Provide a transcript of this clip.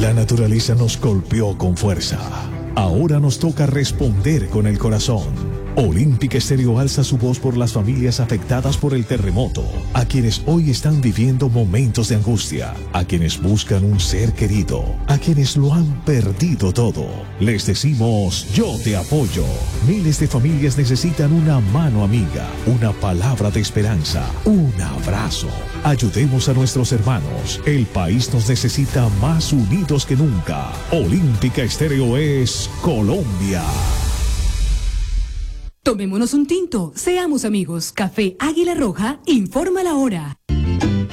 La naturaleza nos golpeó con fuerza. Ahora nos toca responder con el corazón. Olímpica Estéreo alza su voz por las familias afectadas por el terremoto, a quienes hoy están viviendo momentos de angustia, a quienes buscan un ser querido, a quienes lo han perdido todo. Les decimos, yo te apoyo. Miles de familias necesitan una mano amiga, una palabra de esperanza, un abrazo. Ayudemos a nuestros hermanos. El país nos necesita más unidos que nunca. Olímpica Estéreo es Colombia. Tomémonos un tinto, seamos amigos. Café Águila Roja informa la hora.